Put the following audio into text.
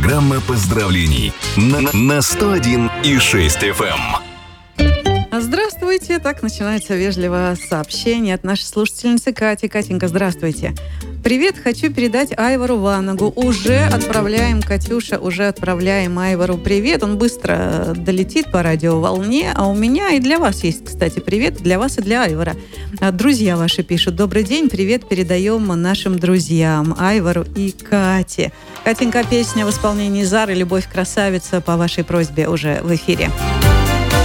Программа поздравлений на 101,6 FM. Здравствуйте. Так начинается вежливое сообщение от нашей слушательницы Кати. Катенька, здравствуйте. Привет, хочу передать Айвару Ванагу. Уже отправляем, Катюша, уже отправляем Айвару привет. Он быстро долетит по радиоволне. А у меня и для вас есть, кстати, привет. Для вас и для Айвара. Друзья ваши пишут. Добрый день, привет передаем нашим друзьям Айвару и Кате. Катенька, песня в исполнении Зары «Любовь красавица» по вашей просьбе уже в эфире.